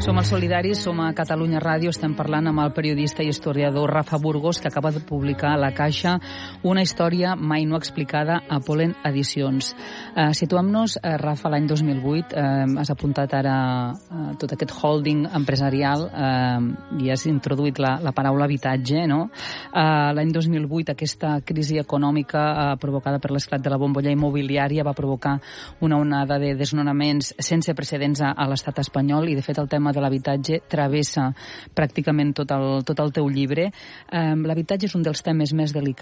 Som els Solidaris, som a Catalunya Ràdio, estem parlant amb el periodista i historiador Rafa Burgos, que acaba de publicar a La Caixa una història mai no explicada a Pollen Edicions. Situem-nos, Rafa, l'any 2008, has apuntat ara tot aquest holding empresarial i has introduït la paraula habitatge, no? L'any 2008 aquesta crisi econòmica provocada per l'esclat de la bombolla immobiliària va provocar una onada de desnonaments sense precedents a l'estat espanyol i, de fet, el tema de l'habitatge travessa pràcticament tot el teu llibre. L'habitatge és un dels temes més delicats